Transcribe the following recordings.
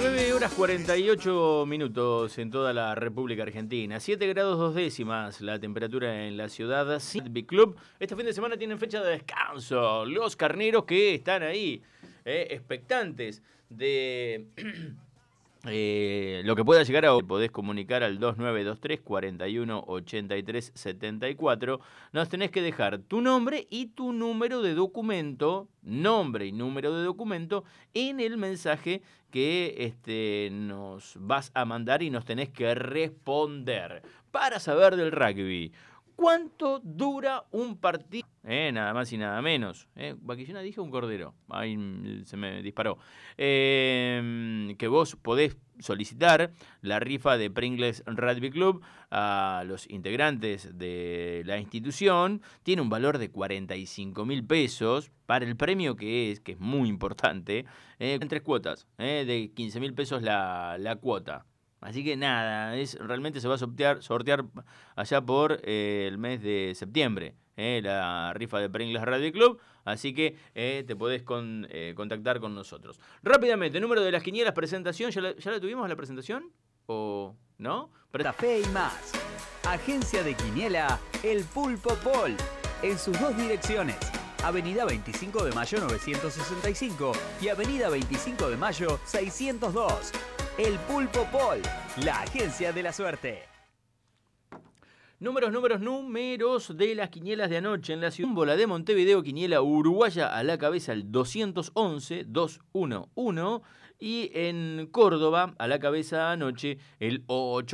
9 horas 48 minutos en toda la República Argentina. 7 grados 2 décimas la temperatura en la ciudad. Rugby Club. Este fin de semana tienen fecha de descanso. Los carneros que están ahí, expectantes de lo que pueda llegar a... Podés comunicar al 2923 41 83 74. Nos tenés que dejar tu nombre y tu número de documento, nombre y número de documento, en el mensaje que nos vas a mandar y nos tenés que responder. Para saber del rugby, ¿cuánto dura un partido? Nada más y nada menos. Vaquillona dije un cordero. Ahí se me disparó. Que vos podés solicitar la rifa de Pringles Rugby Club a los integrantes de la institución. Tiene un valor de 45.000 pesos para el premio que es muy importante. En 3 cuotas, de 15.000 pesos la cuota. Así que nada, realmente se va a sortear allá por el mes de septiembre, la rifa de Pringles Rugby Club. Así que te podés contactar con nosotros. Rápidamente, número de las quinielas, presentación. ¿Ya la tuvimos la presentación? ¿O no? Café y más. Agencia de quiniela El Pulpo Pol. En sus dos direcciones. Avenida 25 de Mayo 965 y Avenida 25 de Mayo 602. El Pulpo Pol, la agencia de la suerte. Números de las quinielas de anoche en la ciudad. Bola de Montevideo, quiniela uruguaya a la cabeza el 211, 211. Y en Córdoba a la cabeza anoche el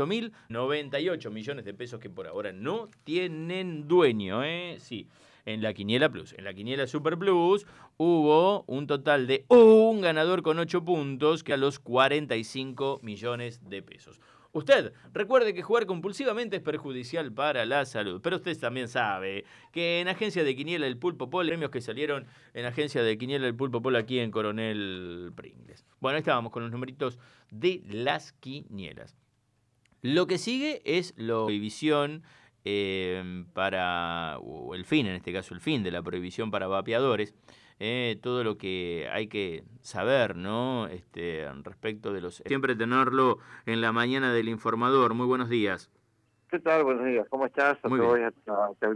8.098 millones de pesos que por ahora no tienen dueño, sí. En la Quiniela Plus. En la Quiniela Super Plus hubo un total de un ganador con 8 puntos que a los 45 millones de pesos. Usted recuerde que jugar compulsivamente es perjudicial para la salud, pero usted también sabe que en Agencia de Quiniela El Pulpo Pol, premios que salieron en Agencia de Quiniela El Pulpo Pol aquí en Coronel Pringles. Bueno, ahí estábamos con los numeritos de las quinielas. Lo que sigue es la prohibición o el fin, en este caso el fin de la prohibición para vapeadores. Todo lo que hay que saber, ¿no? Respecto de los... Siempre tenerlo en la mañana del informador. Muy buenos días. ¿Qué tal? Buenos días. ¿Cómo estás? Muy bien.